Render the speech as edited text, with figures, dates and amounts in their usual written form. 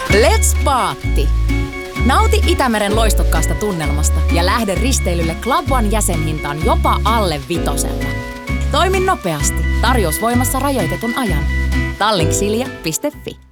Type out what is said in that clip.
Let's Paatti! Nauti Itämeren loistokkaasta tunnelmasta ja lähde risteilylle Club One -jäsenhintaan jopa alle 5. Toimi nopeasti. Tarjous voimassa rajoitetun ajan. Tallinksilja.fi